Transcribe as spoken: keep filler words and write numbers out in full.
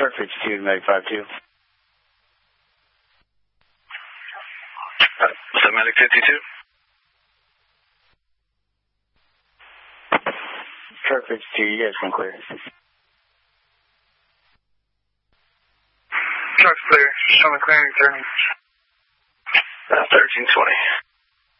Truck fifty-two, ninety-five two. Uh, what's up, Medic fifty-two? Truck fifty-two, you guys can clear. Truck's clear. Show me clearing, turning. Uh, thirteen twenty.